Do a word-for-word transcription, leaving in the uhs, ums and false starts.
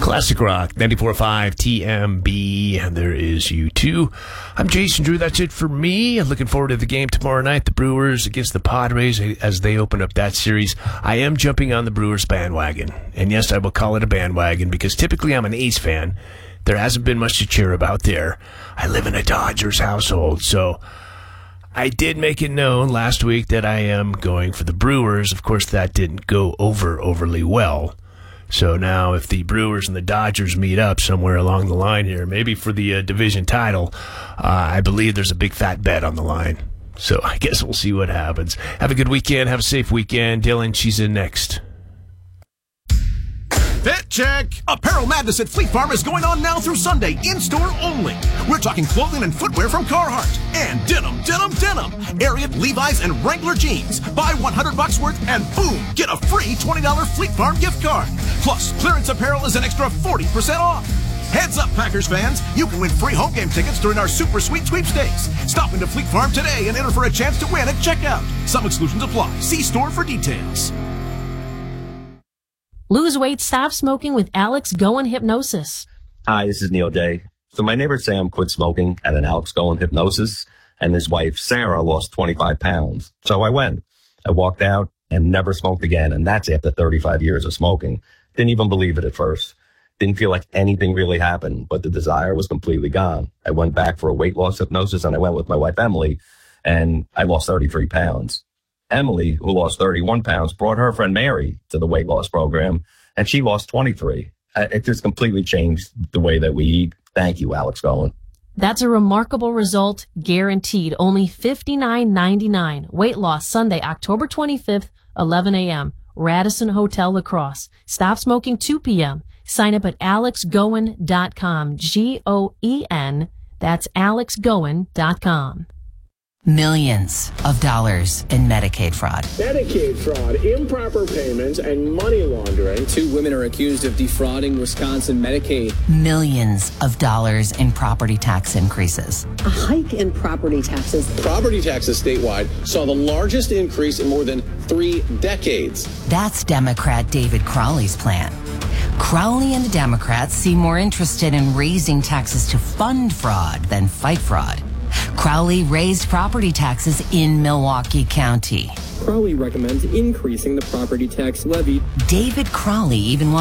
Classic Rock, ninety-four point five T M B, and there is you too. I'm Jason Drew. That's it for me. I'm looking forward to the game tomorrow night, the Brewers against the Padres, as they open up that series. I am jumping on the Brewers bandwagon, and yes, I will call it a bandwagon because typically I'm an A's fan. There hasn't been much to cheer about there. I live in a Dodgers household, so I did make it known last week that I am going for the Brewers. Of course, that didn't go over overly well. So now if the Brewers and the Dodgers meet up somewhere along the line here, maybe for the uh, division title, uh, I believe there's a big fat bet on the line. So I guess we'll see what happens. Have a good weekend. Have a safe weekend. Dylan, she's in next. Fit check! Apparel Madness at Fleet Farm is going on now through Sunday, in-store only. We're talking clothing and footwear from Carhartt. And denim, denim, denim. Ariat, Levi's, and Wrangler jeans. Buy one hundred bucks worth and boom, get a free twenty dollars Fleet Farm gift card. Plus, clearance apparel is an extra forty percent off. Heads up, Packers fans. You can win free home game tickets during our Super Sweet Sweepstakes. Stop into Fleet Farm today and enter for a chance to win at checkout. Some exclusions apply. See store for details. Lose weight, stop smoking with Alex Goen Hypnosis. Hi, this is Neil Day. So my neighbor Sam quit smoking at an Alex Goen Hypnosis, and his wife Sarah lost twenty-five pounds. So I went. I walked out and never smoked again, and that's after thirty-five years of smoking. Didn't even believe it at first. Didn't feel like anything really happened, but the desire was completely gone. I went back for a weight loss hypnosis, and I went with my wife Emily, and I lost thirty-three pounds. Emily, who lost thirty-one pounds, brought her friend Mary to the weight loss program, and she lost twenty-three. It just completely changed the way that we eat. Thank you, Alex Goen. That's a remarkable result, guaranteed. Only fifty-nine ninety-nine. Weight loss Sunday, October twenty-fifth, eleven a.m. Radisson Hotel Lacrosse. Stop smoking two p.m. Sign up at alex goen dot com. G O E N. That's alex goen dot com. Millions of dollars in Medicaid fraud. Medicaid fraud, improper payments, and money laundering. Two women are accused of defrauding Wisconsin Medicaid. Millions of dollars in property tax increases. A hike in property taxes. Property taxes statewide saw the largest increase in more than three decades. That's Democrat David Crowley's plan. Crowley and the Democrats seem more interested in raising taxes to fund fraud than fight fraud. Crowley raised property taxes in Milwaukee County. Crowley recommends increasing the property tax levy. David Crowley even